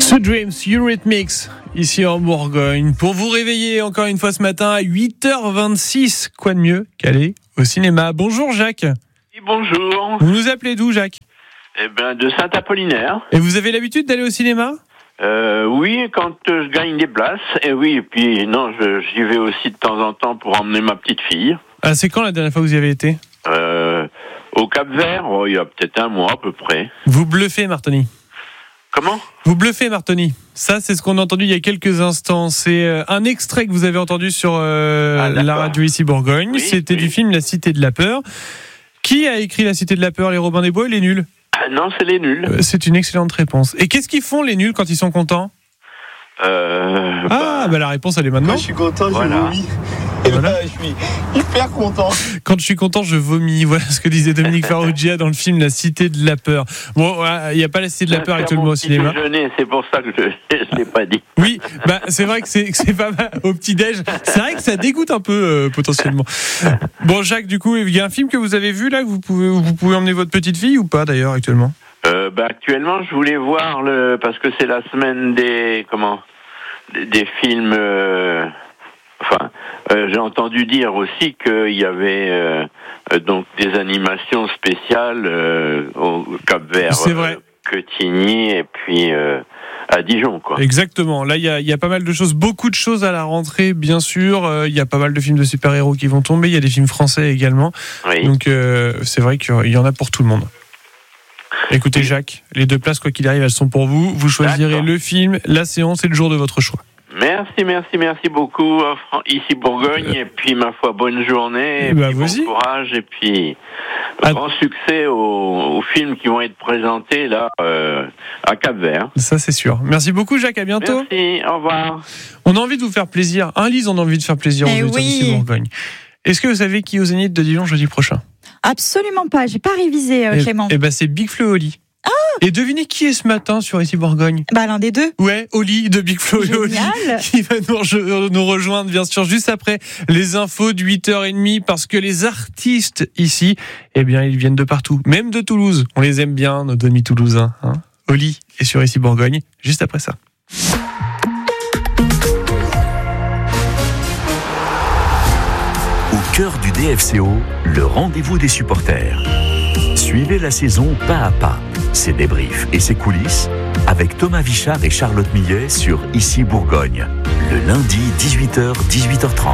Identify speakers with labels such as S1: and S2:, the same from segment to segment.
S1: Sweet Dreams, Eurythmics, ici en Bourgogne, pour vous réveiller encore une fois ce matin à 8h26. Quoi de mieux qu'aller au cinéma? Bonjour Jacques.
S2: Oui, bonjour.
S1: Vous nous appelez d'où, Jacques?
S2: De Saint-Apollinaire.
S1: Et vous avez l'habitude d'aller au cinéma?
S2: Oui, quand je gagne des places. Et oui, et puis non, j'y vais aussi de temps en temps pour emmener ma petite fille.
S1: Ah, c'est quand la dernière fois que vous y avez été?
S2: Au Cap-Vert, il y a peut-être un mois à peu près.
S1: Vous bluffez, Martoni.
S2: Comment?
S1: Vous bluffez, Martoni. Ça, c'est ce qu'on a entendu il y a quelques instants. C'est un extrait que vous avez entendu sur la radio ici Bourgogne.
S2: Oui,
S1: C'était
S2: oui.
S1: du film La Cité de la Peur. Qui a écrit La Cité de la Peur? Les Robins des Bois ou les nuls?
S2: Ah non, c'est les nuls.
S1: C'est une excellente réponse. Et qu'est-ce qu'ils font, les nuls, quand ils sont contents? La réponse, elle est maintenant.
S3: Quand je suis content,
S2: Voilà.
S3: je vomis. Et
S1: Voilà.
S3: là, je suis hyper content.
S1: Quand je suis content, je vomis. Voilà ce que disait Dominique Farrugia dans le film La Cité de la Peur. Bon, il n'y a pas La Cité de la Peur actuellement au cinéma.
S2: C'est pour ça que je ne l'ai pas dit.
S1: Oui, c'est vrai que c'est pas mal au petit-déj. C'est vrai que ça dégoûte un peu, potentiellement. Bon, Jacques, du coup, il y a un film que vous avez vu là, que vous pouvez emmener votre petite fille ou pas d'ailleurs actuellement?
S2: Actuellement, je voulais voir parce que c'est la semaine des films. J'ai entendu dire aussi qu'il y avait donc des animations spéciales au Cap-Vert,
S1: C'est vrai.
S2: Quetigny et puis à Dijon, quoi.
S1: Exactement. Là, il y a pas mal de choses, beaucoup de choses à la rentrée, bien sûr. Il y a pas mal de films de super-héros qui vont tomber. Il y a des films français également.
S2: Oui.
S1: Donc, c'est vrai qu'il y en a pour tout le monde. Écoutez, Jacques, les 2 places, quoi qu'il arrive, elles sont pour vous. Vous choisirez
S2: D'accord.
S1: le film, la séance et le jour de votre choix.
S2: Merci beaucoup, ici Bourgogne, et puis ma foi, bonne journée, et puis
S1: vous aussi.
S2: bon courage, et puis
S1: Ah.
S2: grand succès aux films qui vont être présentés là à Cap-Vert.
S1: Ça, c'est sûr. Merci beaucoup, Jacques. À bientôt.
S2: Merci, au revoir.
S1: On a envie de vous faire plaisir. Lise, on a envie de faire plaisir aux auditeurs d'ici Bourgogne. Est-ce que vous savez qui est au Zénith de Dijon jeudi prochain?
S4: Absolument pas, j'ai pas révisé, Clément.
S1: C'est Big Flo et Oli. Et devinez qui est ce matin sur ici Bourgogne?
S4: L'un des deux.
S1: Ouais, Oli de Big Flo et Oli,
S4: Génial.
S1: qui va nous rejoindre bien sûr juste après les infos de 8h30, parce que les artistes ici, ils viennent de partout, même de Toulouse. On les aime bien, nos amis toulousains. Oli est sur ici Bourgogne, juste après ça.
S5: Au cœur du DFCO, le rendez-vous des supporters. Suivez la saison pas à pas, ses débriefs et ses coulisses avec Thomas Vichard et Charlotte Millet sur Ici Bourgogne, le lundi 18h, 18h30.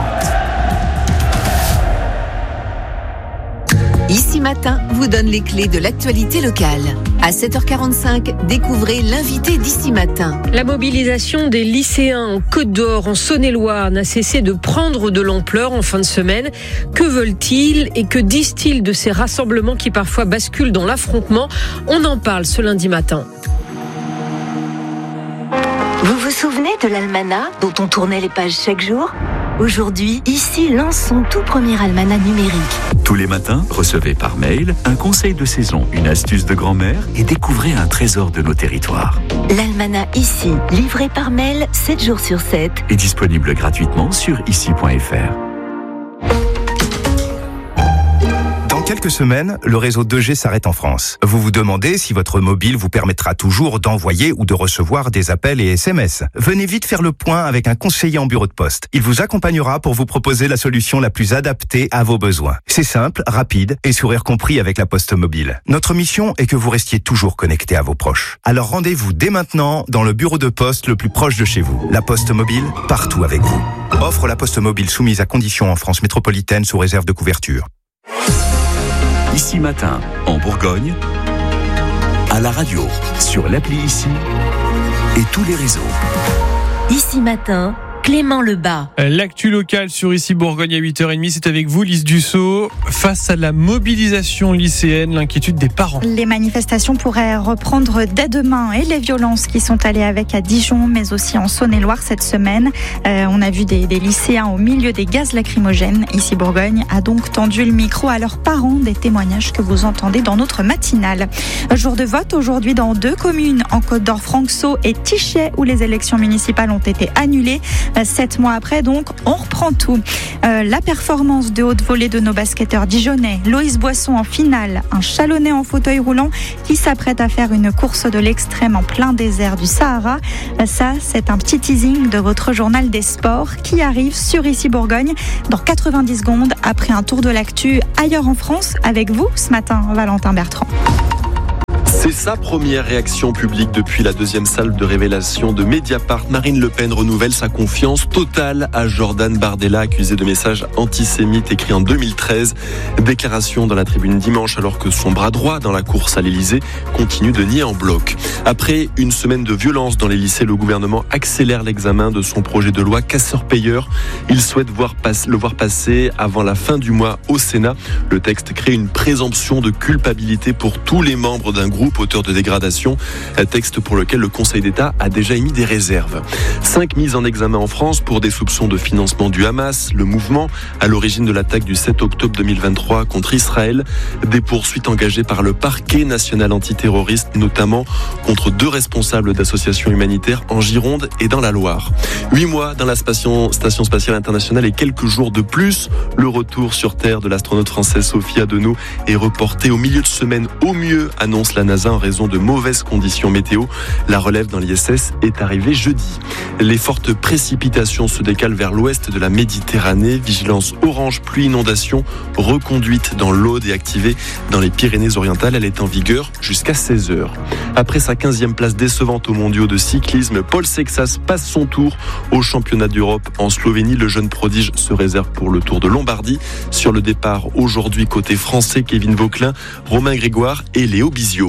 S6: Ici Matin vous donne les clés de l'actualité locale. À 7h45, découvrez l'invité d'Ici Matin.
S7: La mobilisation des lycéens en Côte d'Or, en Saône-et-Loire, n'a cessé de prendre de l'ampleur en fin de semaine. Que veulent-ils et que disent-ils de ces rassemblements qui parfois basculent dans l'affrontement? On en parle ce lundi matin.
S8: Vous vous souvenez de l'almanach dont on tournait les pages chaque jour? Aujourd'hui, Ici lance son tout premier almanach numérique.
S5: Tous les matins, recevez par mail un conseil de saison, une astuce de grand-mère et découvrez un trésor de nos territoires.
S8: L'almanach Ici, livré par mail 7 jours sur 7.
S5: Est disponible gratuitement sur ici.fr.
S9: Dans quelques semaines, le réseau 2G s'arrête en France. Vous vous demandez si votre mobile vous permettra toujours d'envoyer ou de recevoir des appels et SMS. Venez vite faire le point avec un conseiller en bureau de poste. Il vous accompagnera pour vous proposer la solution la plus adaptée à vos besoins. C'est simple, rapide et sourire compris avec la Poste Mobile. Notre mission est que vous restiez toujours connecté à vos proches. Alors rendez-vous dès maintenant dans le bureau de poste le plus proche de chez vous. La Poste Mobile, partout avec vous. Offre la Poste Mobile soumise à conditions en France métropolitaine sous réserve de couverture.
S5: Ici Matin, en Bourgogne, à la radio, sur l'appli Ici et tous les réseaux.
S8: Ici Matin, Clément Lebas.
S1: L'actu locale sur ici Bourgogne à 8h30, c'est avec vous, Lise Dussault. Face à la mobilisation lycéenne, l'inquiétude des parents.
S4: Les manifestations pourraient reprendre dès demain et les violences qui sont allées avec à Dijon, mais aussi en Saône-et-Loire cette semaine. On a vu des lycéens au milieu des gaz lacrymogènes. Ici Bourgogne a donc tendu le micro à leurs parents, des témoignages que vous entendez dans notre matinale. Jour de vote aujourd'hui dans 2 communes en Côte d'Or, Franxau et Tichet, où les élections municipales ont été annulées. 7 mois après, donc, on reprend tout. La performance de haute volée de nos basketteurs dijonnais, Loïs Boisson en finale, un Chalonnais en fauteuil roulant qui s'apprête à faire une course de l'extrême en plein désert du Sahara. Ça, c'est un petit teasing de votre journal des sports qui arrive sur Ici Bourgogne dans 90 secondes après un tour de l'actu ailleurs en France avec vous ce matin, Valentin Bertrand.
S10: C'est sa première réaction publique depuis la deuxième salle de révélation de Mediapart. Marine Le Pen renouvelle sa confiance totale à Jordan Bardella, accusé de messages antisémites écrits en 2013. Déclaration dans la tribune dimanche alors que son bras droit dans la course à l'Elysée continue de nier en bloc. Après une semaine de violence dans les lycées, le gouvernement accélère l'examen de son projet de loi casseur-payeur. Il souhaite le voir passer avant la fin du mois au Sénat. Le texte crée une présomption de culpabilité pour tous les membres d'un groupe auteur de dégradation, un texte pour lequel le Conseil d'État a déjà émis des réserves. 5 mises en examen en France pour des soupçons de financement du Hamas, le mouvement à l'origine de l'attaque du 7 octobre 2023 contre Israël. Des poursuites engagées par le parquet national antiterroriste, notamment contre 2 responsables d'associations humanitaires en Gironde et dans la Loire. 8 mois dans la Station spatiale internationale et quelques jours de plus. Le retour sur Terre de l'astronaute française Sophie Adenau est reporté au milieu de semaine au mieux, annonce la NASA en raison de mauvaises conditions météo. La relève dans l'ISS est arrivée jeudi. Les fortes précipitations se décalent vers l'ouest de la Méditerranée. Vigilance orange pluie inondation reconduite dans l'Aude et activée dans les Pyrénées-Orientales. Elle est en vigueur jusqu'à 16h. Après sa 15e place décevante aux mondiaux de cyclisme, Paul Sexas passe son tour au championnat d'Europe en Slovénie. Le jeune prodige se réserve pour le Tour de Lombardie. Sur le départ aujourd'hui côté français, Kevin Vauquelin, Romain Grégoire et Léo Bizio.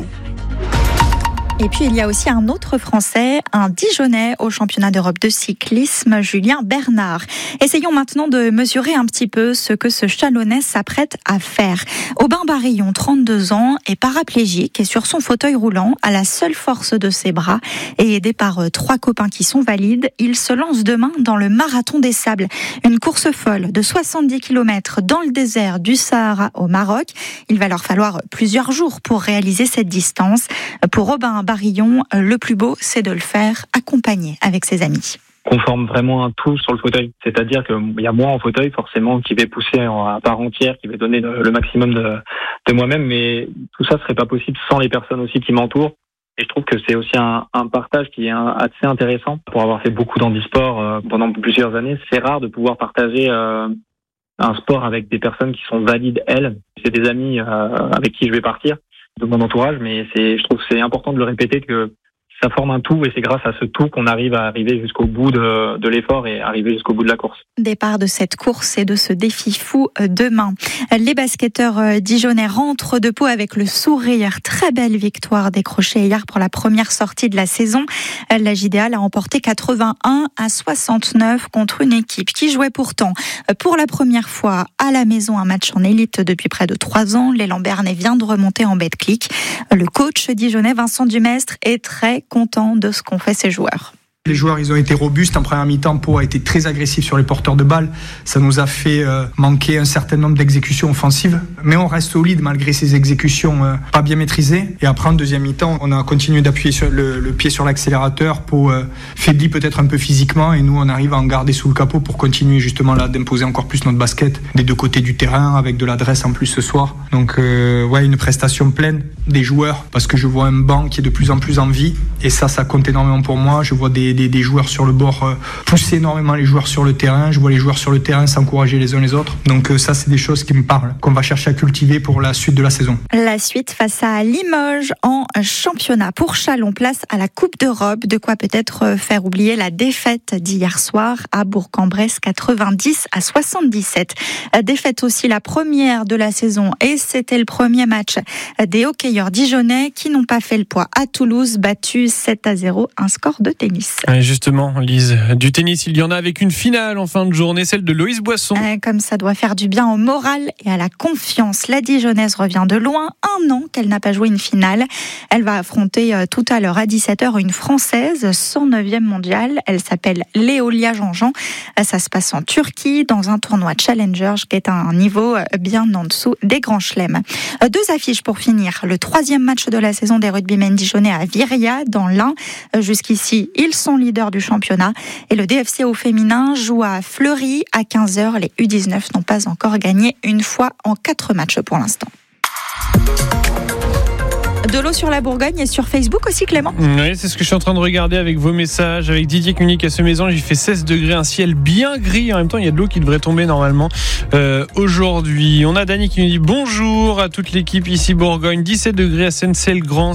S4: Et puis, il y a aussi un autre Français, un Dijonnais au championnat d'Europe de cyclisme, Julien Bernard. Essayons maintenant de mesurer un petit peu ce que ce Chalonnais s'apprête à faire. Aubin Barillon, 32 ans, est paraplégique et sur son fauteuil roulant, à la seule force de ses bras et aidé par 3 copains qui sont valides, il se lance demain dans le Marathon des Sables. Une course folle de 70 km dans le désert du Sahara au Maroc. Il va leur falloir plusieurs jours pour réaliser cette distance. Pour Aubin Barillon, le plus beau, c'est de le faire accompagné avec ses amis.
S11: On forme vraiment un tout sur le fauteuil. C'est-à-dire qu'il y a moi en fauteuil, forcément, qui vais pousser à part entière, qui vais donner le maximum de moi-même, mais tout ça serait pas possible sans les personnes aussi qui m'entourent. Et je trouve que c'est aussi un partage qui est assez intéressant. Pour avoir fait beaucoup d'handisport pendant plusieurs années, c'est rare de pouvoir partager un sport avec des personnes qui sont valides, elles. C'est des amis avec qui je vais partir, de mon entourage, mais je trouve que c'est important de le répéter que ça forme un tout et c'est grâce à ce tout qu'on arrive à arriver jusqu'au bout de l'effort et arriver jusqu'au bout de la course.
S4: Départ de cette course et de ce défi fou demain. Les basketteurs dijonnais rentrent de Pau avec le sourire. Très belle victoire décrochée hier pour la première sortie de la saison. La JDA l'a emporté 81-69 contre une équipe qui jouait pourtant pour la première fois à la maison un match en élite depuis près de 3 ans. L'élan Bernay vient de remonter en Betclic. Le coach dijonnais Vincent Dumestre est très content de ce qu'ont fait ces joueurs.
S12: Les joueurs, ils ont été robustes. En première mi-temps, Pau a été très agressif sur les porteurs de balles. Ça nous a fait manquer un certain nombre d'exécutions offensives. Mais on reste solide malgré ces exécutions pas bien maîtrisées. Et après, en deuxième mi-temps, on a continué d'appuyer sur le pied sur l'accélérateur. Pau faiblit peut-être un peu physiquement. Et nous, on arrive à en garder sous le capot pour continuer justement là d'imposer encore plus notre basket des deux côtés du terrain avec de l'adresse en plus ce soir. Donc, une prestation pleine des joueurs parce que je vois un banc qui est de plus en plus en vie. Et ça compte énormément pour moi. Je vois des joueurs sur le bord pousser énormément les joueurs sur le terrain. Je vois les joueurs sur le terrain s'encourager les uns les autres. Donc ça, c'est des choses qui me parlent, qu'on va chercher à cultiver pour la suite de la saison.
S4: La suite face à Limoges en championnat. Pour Chalon, place à la Coupe d'Europe. De quoi peut-être faire oublier la défaite d'hier soir à Bourg-en-Bresse, 90-77. Défaite aussi la première de la saison et c'était le premier match des hockeyeurs dijonnais qui n'ont pas fait le poids à Toulouse, battu 7-0, un score de tennis.
S1: Et justement, Lise, du tennis, il y en a avec une finale en fin de journée, celle de Loïs Boisson.
S4: Comme ça doit faire du bien au moral et à la confiance. La Dijonnaise revient de loin, 1 an qu'elle n'a pas joué une finale. Elle va affronter tout à l'heure à 17h une Française, 109e mondiale. Elle s'appelle Léolia Jean-Jean. Ça se passe en Turquie, dans un tournoi Challenger qui est à un niveau bien en dessous des grands chelems. 2 affiches pour finir. Le 3e match de la saison des rugbymen dijonnais à Viria, dans l'Ain. Jusqu'ici, ils sont sont leaders du championnat. Et le DFC au féminin joue à Fleury à 15h. Les U19 n'ont pas encore gagné une fois en 4 matchs pour l'instant. De l'eau sur la Bourgogne et sur Facebook aussi, Clément.
S1: Oui, c'est ce que je suis en train de regarder avec vos messages, avec Didier Cuny à Semaison. Il fait 16 degrés, un ciel bien gris. En même temps, il y a de l'eau qui devrait tomber normalement aujourd'hui. On a Dany qui nous dit bonjour à toute l'équipe ici Bourgogne. 17 degrés à Sennecey-le-Grand.